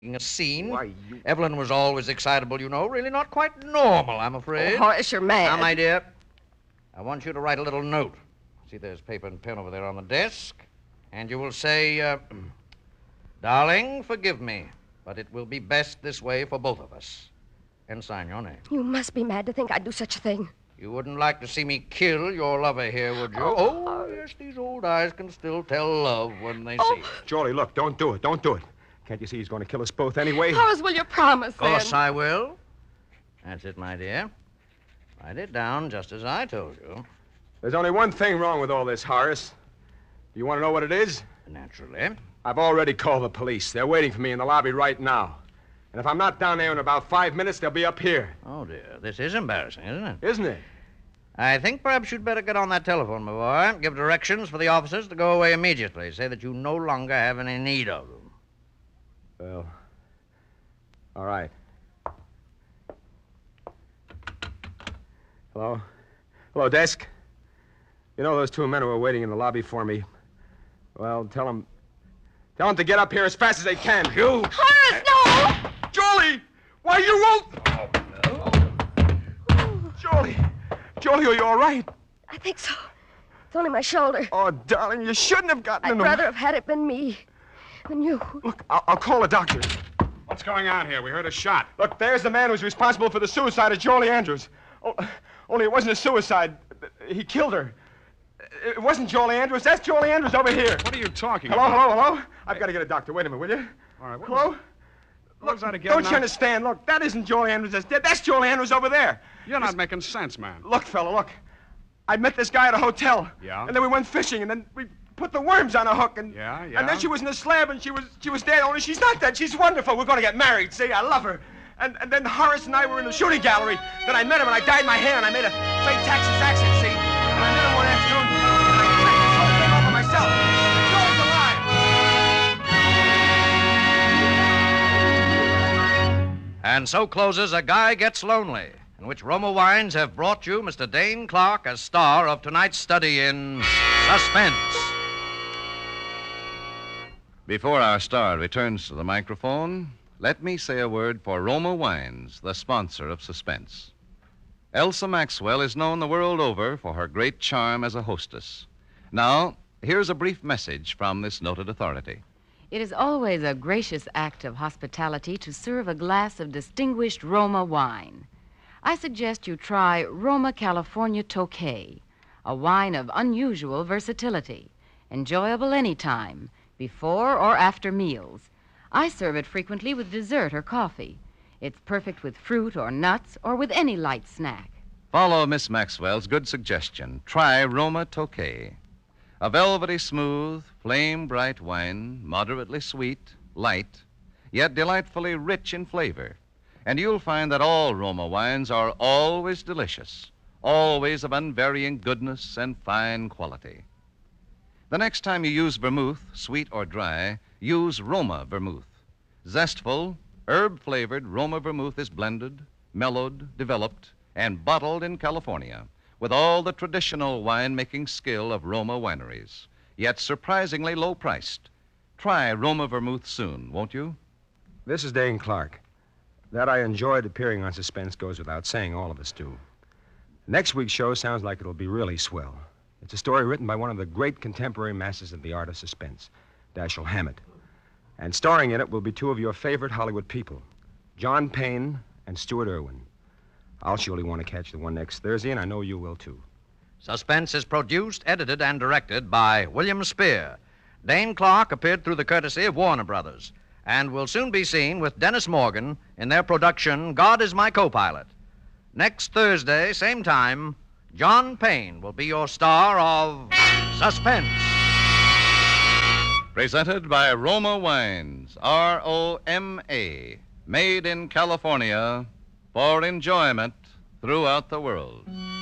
A scene. Why, you... Evelyn was always excitable, you know. Really not quite normal, I'm afraid. Oh, Horace, you're mad. Now, my dear, I want you to write a little note. See, there's paper and pen over there on the desk. And you will say, Darling, forgive me, but it will be best this way for both of us. And sign your name. You must be mad to think I'd do such a thing. You wouldn't like to see me kill your lover here, would you? Oh, yes, these old eyes can still tell love when they see it. Jolie, look, don't do it. Don't do it. Can't you see he's going to kill us both anyway? Horace, will you promise, Of course then? I will. That's it, my dear. Write it down just as I told you. There's only one thing wrong with all this, Horace. Do you want to know what it is? Naturally. I've already called the police. They're waiting for me in the lobby right now. And if I'm not down there in about 5 minutes, they'll be up here. Oh, dear. This is embarrassing, isn't it? Isn't it? I think perhaps you'd better get on that telephone, my boy. Give directions for the officers to go away immediately. Say that you no longer have any need of them. Well, all right. Hello? Hello, desk. You know those two men who are waiting in the lobby for me? Well, tell them to get up here as fast as they can. You! Horace, no! Jolie! Why, you won't... Jolie, are you all right? I think so. It's only my shoulder. Oh, darling, you shouldn't have gotten I'd in the... rather have had it been me than you. Look, I'll call a doctor. What's going on here? We heard a shot. Look, there's the man who's responsible for the suicide of Jolie Andrews. Oh, only it wasn't a suicide. He killed her. It wasn't Jolie Andrews. That's Jolie Andrews over here. What are you talking Hello, about? hello? I've got to get a doctor. Wait a minute, will you? All right, Hello? What was that again? Don't now? you understand? Look, that isn't Jolie Andrews that's dead. That's Jolie Andrews over there. You're not making sense, man. Look, fella, look. I met this guy at a hotel. Yeah? And then we went fishing, and then we put the worms on a hook, and... Yeah? And then she was in the slab, and she was dead. Only she's not dead. She's wonderful. We're going to get married. See, I love her. And then Horace and I were in the shooting gallery. Then I met him, and I dyed my hair, and I made a fake Texas accent, see? And I met him one afternoon, and I checked this whole thing over myself. Joey's alive. And so closes A Guy Gets Lonely, in which Roma Wines have brought you Mr. Dane Clark as star of tonight's study in Suspense. Before our star returns to the microphone, let me say a word for Roma Wines, the sponsor of Suspense. Elsa Maxwell is known the world over for her great charm as a hostess. Now, here's a brief message from this noted authority. It is always a gracious act of hospitality to serve a glass of distinguished Roma wine. I suggest you try Roma California Tokay, a wine of unusual versatility, enjoyable any time, before or after meals. I serve it frequently with dessert or coffee. It's perfect with fruit or nuts or with any light snack. Follow Miss Maxwell's good suggestion. Try Roma Tokay. A velvety smooth, flame-bright wine, moderately sweet, light, yet delightfully rich in flavor. And you'll find that all Roma wines are always delicious, always of unvarying goodness and fine quality. The next time you use vermouth, sweet or dry, use Roma vermouth. Zestful, herb-flavored Roma vermouth is blended, mellowed, developed, and bottled in California with all the traditional wine-making skill of Roma wineries, yet surprisingly low-priced. Try Roma vermouth soon, won't you? This is Dane Clark. That I enjoyed appearing on Suspense goes without saying. All of us do. Next week's show sounds like it'll be really swell. It's a story written by one of the great contemporary masters of the art of suspense, Dashiell Hammett. And starring in it will be two of your favorite Hollywood people, John Payne and Stuart Irwin. I'll surely want to catch the one next Thursday, and I know you will, too. Suspense is produced, edited, and directed by William Spear. Dane Clark appeared through the courtesy of Warner Brothers and will soon be seen with Dennis Morgan in their production, God is My Co-Pilot. Next Thursday, same time, John Payne will be your star of Suspense. Presented by Roma Wines, R-O-M-A, made in California for enjoyment throughout the world.